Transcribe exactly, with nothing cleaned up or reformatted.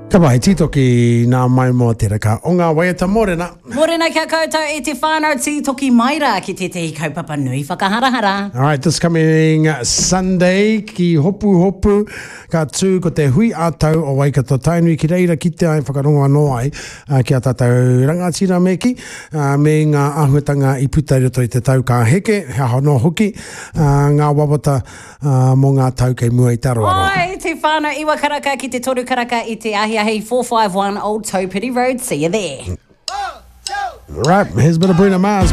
Ka pai titoki nā mai mo te raka. O ngā waiata morena. Morena kia koutou e te whānau titoki maira ki te te kaupapa nui whakaharahara. All right, this coming Sunday ki hopu hopu ka tū ko te hui ātau o Waikato Tainui ki reira ki te ai whakarongo anō ai uh, ki a tātou rangatira meki uh, me ngā ahuatanga i puta roto i te tau ka heke, hea hono hoki, uh, ngā wawata uh, mo ngā tau kei mua i taro aro. Oi, te whānau iwa karaka ki te toru karaka i te ahi ahi four five one Old Taupiri Road. See you there. Right, here's a bit of Bruno Mars.